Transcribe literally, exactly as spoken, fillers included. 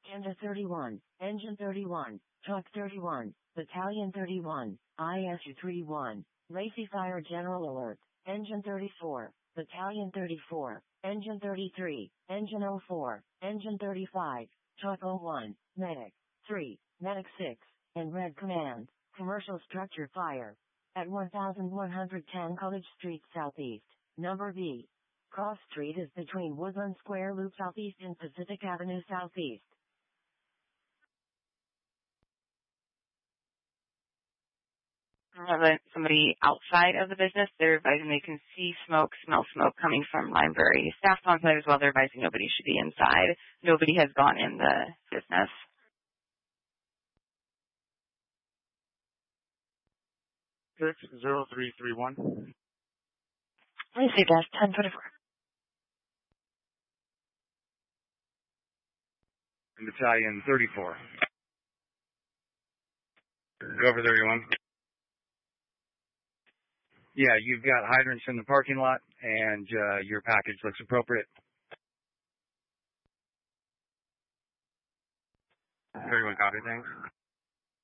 Panda thirty-one, Engine thirty-one, Truck thirty-one, Battalion thirty-one, I S U thirty-one, Lacey Fire General Alert, Engine thirty-four, Battalion thirty-four, Engine thirty-three, Engine oh four, Engine thirty-five, Truck oh one, Medic three, Medic six, and Red Command, Commercial Structure Fire. At one thousand one hundred ten College Street Southeast, number B. Cross Street is between Woodland Square Loop Southeast and Pacific Avenue Southeast. Have somebody outside of the business. They're advising they can see smoke, smell smoke coming from library. Staff on site as well. They're advising nobody should be inside. Nobody has gone in the business. six zero three three one. Let me see, that's ten twenty-four. Battalion thirty-four. Over thirty-one. Yeah, you've got hydrants in the parking lot, and uh, your package looks appropriate. thirty-one, copy, thanks.